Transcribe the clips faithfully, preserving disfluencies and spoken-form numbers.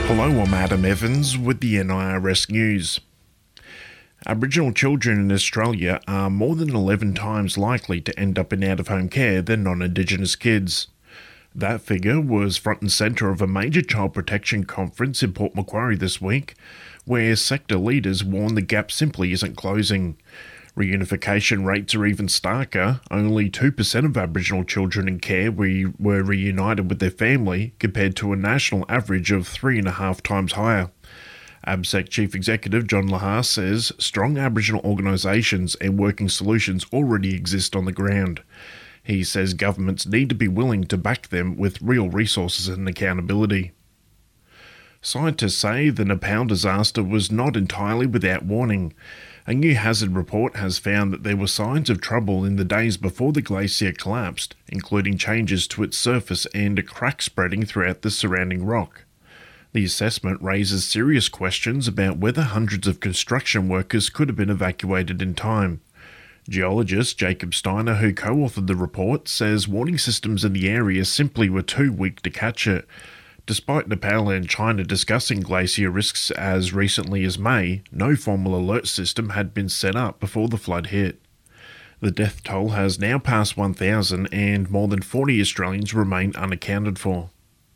Hello, I'm Adam Evans with the N I R S News. Aboriginal children in Australia are more than eleven times likely to end up in out-of-home care than non-Indigenous kids. That figure was front and centre of a major child protection conference in Port Macquarie this week, where sector leaders warn the gap simply isn't closing. Reunification rates are even starker. Only two percent of Aboriginal children in care were reunited with their family, compared to a national average of three and a half times higher. ABSEC Chief Executive John Lahar says strong Aboriginal organisations and working solutions already exist on the ground. He says governments need to be willing to back them with real resources and accountability. Scientists say the Nepal disaster was not entirely without warning. A new hazard report has found that there were signs of trouble in the days before the glacier collapsed, including changes to its surface and a crack spreading throughout the surrounding rock. The assessment raises serious questions about whether hundreds of construction workers could have been evacuated in time. Geologist Jacob Steiner, who co-authored the report, says warning systems in the area simply were too weak to catch it. Despite Nepal and China discussing glacier risks as recently as May, no formal alert system had been set up before the flood hit. The death toll has now passed one thousand and more than forty Australians remain unaccounted for.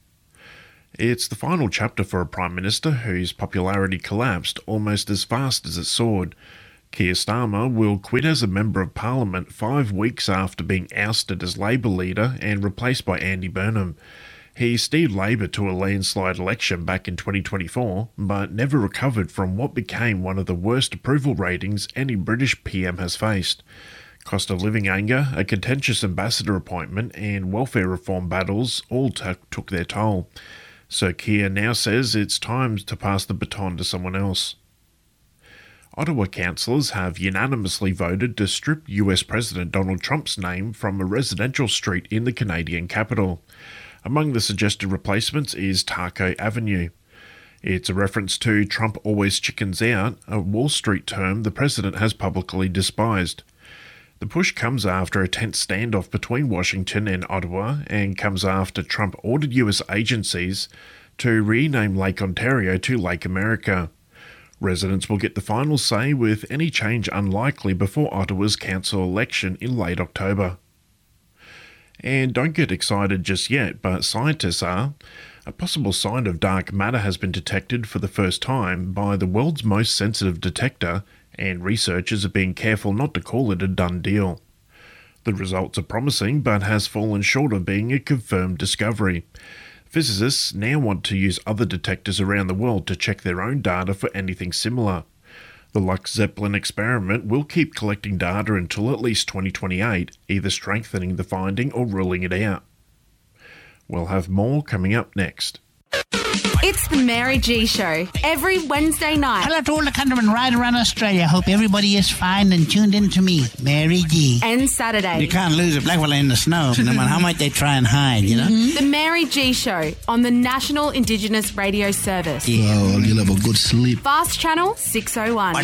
It's the final chapter for a Prime Minister whose popularity collapsed almost as fast as it soared. Keir Starmer will quit as a Member of Parliament five weeks after being ousted as Labor leader and replaced by Andy Burnham. He steered Labor to a landslide election back in twenty twenty-four, but never recovered from what became one of the worst approval ratings any British P M has faced. Cost of living anger, a contentious ambassador appointment, and welfare reform battles all t- took their toll. So Keir now says it's time to pass the baton to someone else. Ottawa councillors have unanimously voted to strip U S President Donald Trump's name from a residential street in the Canadian capital. Among the suggested replacements is Taco Avenue. It's a reference to Trump always chickens out, a Wall Street term the president has publicly despised. The push comes after a tense standoff between Washington and Ottawa, and comes after Trump ordered U S agencies to rename Lake Ontario to Lake America. Residents will get the final say, with any change unlikely before Ottawa's council election in late October. And don't get excited just yet, but scientists are. A possible sign of dark matter has been detected for the first time by the world's most sensitive detector, and researchers are being careful not to call it a done deal. The results are promising, but has fallen short of being a confirmed discovery. Physicists now want to use other detectors around the world to check their own data for anything similar. The Lux-Zeppelin experiment will keep collecting data until at least twenty twenty-eight, either strengthening the finding or ruling it out. We'll have more coming up next. It's the Mary G Show, every Wednesday night. Hello to all the countrymen right around Australia. Hope everybody is fine and tuned in to me, Mary G. And Saturday. You can't lose a black fella in the snow, no matter how much they try and hide, you know? Mm-hmm. The Mary G Show on the National Indigenous Radio Service. Yeah. Oh, you'll have a good sleep. Fast Channel six oh one.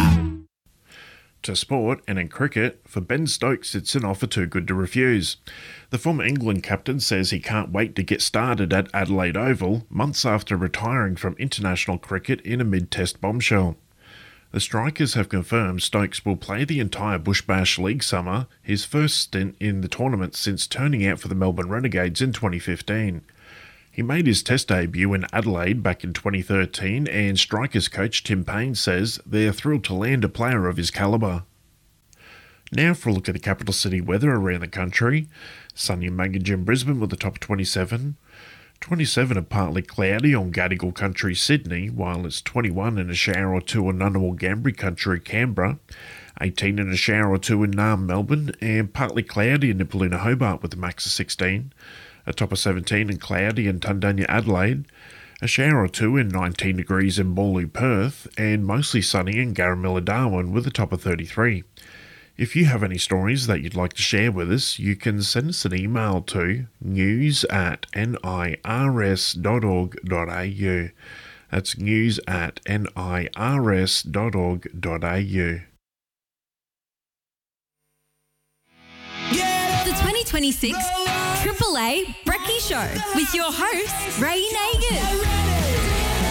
To sport, and in cricket, for Ben Stokes it's an offer too good to refuse. The former England captain says he can't wait to get started at Adelaide Oval, months after retiring from international cricket in a mid-test bombshell. The Strikers have confirmed Stokes will play the entire Bush Bash League summer, his first stint in the tournament since turning out for the Melbourne Renegades in twenty fifteen. He made his test debut in Adelaide back in twenty thirteen, and Strikers coach Tim Payne says they're thrilled to land a player of his calibre. Now for a look at the capital city weather around the country. Sunny and muggy in Brisbane with a top of twenty-seven. twenty-seven and partly cloudy on Gadigal country Sydney, while it's twenty-one and a shower or two on Ngunnawal Ngambri country Canberra. eighteen and a shower or two in Naarm Melbourne, and partly cloudy in Nipaluna Hobart with a max of sixteen. A top of seventeen and cloudy in Tundanya Adelaide. A shower or two in nineteen degrees in Bawley Perth, and mostly sunny in Garamilla Darwin with a top of thirty-three. If you have any stories that you'd like to share with us, you can send us an email to news at nirs dot org dot a u. That's news at nirs dot org dot a u. The twenty twenty-six Triple A Brekkie Show with your host, Ray Nagin.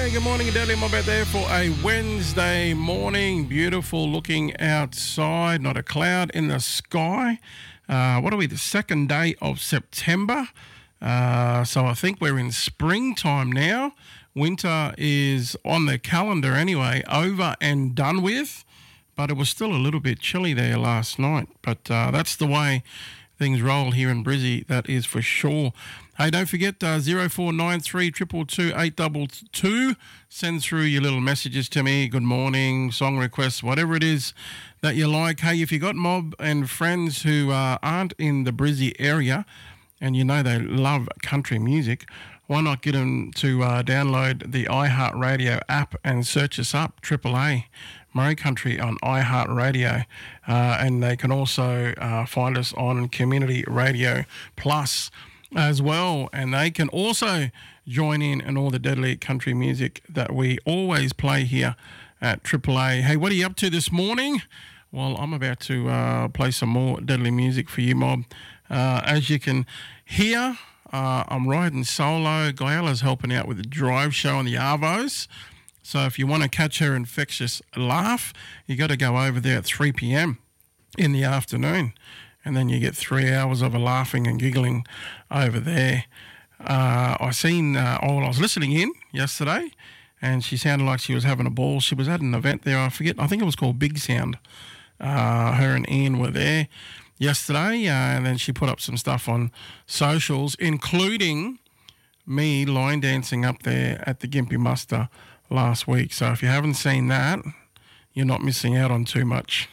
Yeah, good morning, Deadly Mob out there for a Wednesday morning. Beautiful looking outside, not a cloud in the sky. Uh, what are we, the second day of September? Uh, so I think we're in springtime now. Winter is on the calendar anyway, over and done with. But it was still a little bit chilly there last night. But uh, that's the way things roll here in Brizzy, that is for sure. Hey, don't forget, uh, zero four nine three two two two eight two two. Send through your little messages to me. Good morning, song requests, whatever it is that you like. Hey, if you got mob and friends who uh, aren't in the Brizzy area and you know they love country music, why not get them to uh, download the iHeartRadio app and search us up, Triple A, Murray Country on iHeartRadio. Uh, and they can also uh, find us on Community Radio Plus as well, and they can also join in in all the deadly country music that we always play here at Triple A. Hey, what are you up to this morning? Well, I'm about to uh, play some more deadly music for you, mob. Uh, as you can hear, uh, I'm riding solo. Guyala's helping out with the drive show on the Arvos. So if you want to catch her infectious laugh, you got to go over there at three p.m. in the afternoon. And then you get three hours of her laughing and giggling over there. Uh, I seen, uh, oh, I was listening in yesterday, and she sounded like she was having a ball. She was at an event there, I forget, I think it was called Big Sound. Uh, her and Ian were there yesterday, uh, and then she put up some stuff on socials, including me line dancing up there at the Gympie Muster last week. So if you haven't seen that, you're not missing out on too much.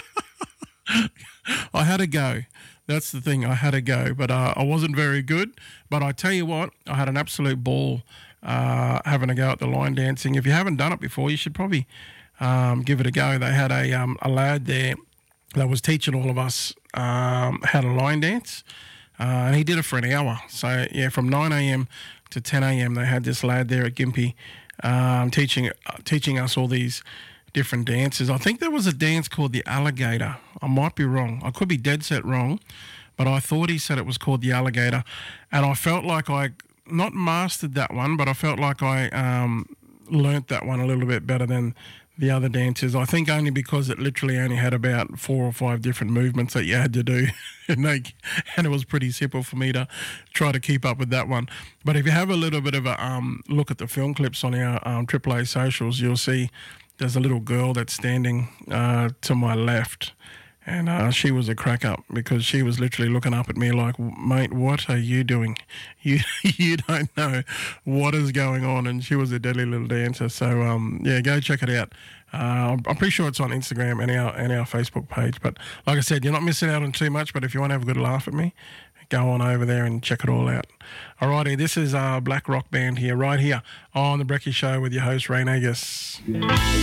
I had a go. That's the thing. I had a go, but uh, I wasn't very good. But I tell you what, I had an absolute ball uh, having a go at the line dancing. If you haven't done it before, you should probably um, give it a go. They had a um, a lad there that was teaching all of us um, how to line dance, uh, and he did it for an hour. So yeah, from nine a.m. to ten a.m. they had this lad there at Gympie um, teaching uh, teaching us all these different dances. I think there was a dance called the alligator. I might be wrong. I could be dead set wrong, but I thought he said it was called the alligator, and I felt like I not mastered that one, but I felt like I um, learnt that one a little bit better than the other dances. I think only because it literally only had about four or five different movements that you had to do, and, they, and it was pretty simple for me to try to keep up with that one. But if you have a little bit of a um, look at the film clips on our um, Triple A socials, you'll see there's a little girl that's standing uh, to my left, and uh, she was a crack up because she was literally looking up at me like, mate, what are you doing? You you don't know what is going on. And she was a deadly little dancer. So, um, yeah, go check it out. Uh, I'm pretty sure it's on Instagram and our, and our Facebook page. But like I said, you're not missing out on too much. But if you want to have a good laugh at me, go on over there and check it all out. Alrighty, this is uh, Black Rock Band here, right here on The Brekkie Show with your host, Ray Nagus.